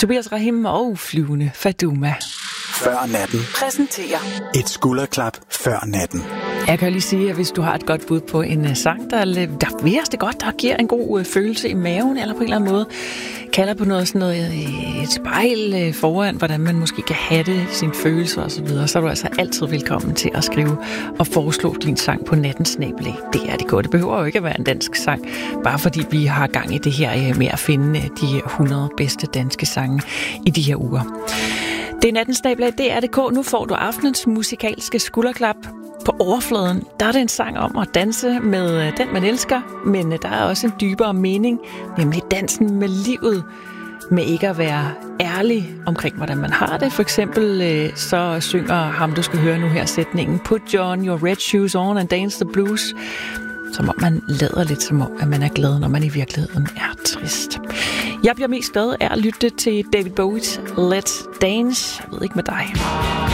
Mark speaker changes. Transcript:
Speaker 1: Tobias Rahim og Flyvende Faduma.
Speaker 2: Før natten.
Speaker 1: Præsenterer
Speaker 2: Et skulderklap før natten.
Speaker 1: Jeg kan lige sige, at hvis du har et godt bud på en sang, der væres det godt, der giver en god følelse i maven, eller på en eller anden måde kalder på noget sådan noget, et spejl foran, hvordan man måske kan have det, sine følelser osv., så er du altså altid velkommen til at skrive og foreslå din sang på nattensnabelag. Det er det godt. Det behøver jo ikke at være en dansk sang, bare fordi vi har gang i det her med at finde de 100 bedste danske sange i de her uger. Det er nattensnabelag, DR.dk. Nu får du aftenens musikalske skulderklap. På overfladen, der er det en sang om at danse med den, man elsker, men der er også en dybere mening, nemlig dansen med livet, med ikke at være ærlig omkring, hvordan man har det. For eksempel så synger ham, du skal høre nu her, sætningen Put on your red shoes on and dance the blues, som om man lader lidt som om, at man er glad, når man i virkeligheden er trist. Jeg bliver mest glad af at lytte til David Bowies Let's Dance. Jeg ved ikke med dig.